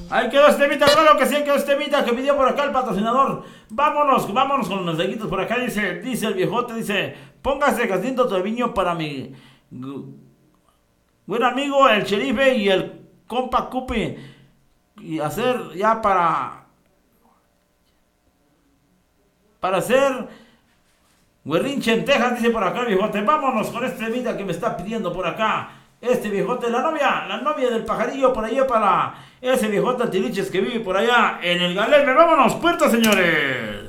Ahí quedó este temita, claro que sí, quedó este temita que pidió por acá el patrocinador. Vámonos con los deguitos por acá, dice el viejote, dice, póngase Jacinto Treviño para mi buen amigo el Sherife y el compa Cupi. Y hacer ya para hacer Huerrinche en Texas, dice por acá el viejote. Vámonos con este temita que me está pidiendo por acá este viejote, la novia del pajarillo por allá para ese viejote Tiliches que vive por allá en el Galeme. Vámonos, puerta, señores.